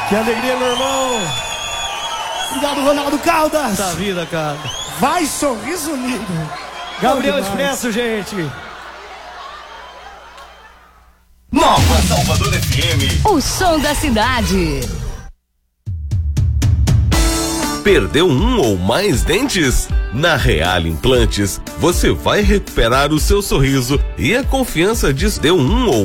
Que alegria, meu irmão. Obrigado, Ronaldo Caldas. Da vida, cara. Vai, sorriso lindo. Gabriel Expresso, gente. Nova Salvador FM. O som da cidade. Perdeu um ou mais dentes? Na Real Implantes, você vai recuperar o seu sorriso e a confiança de ter um ou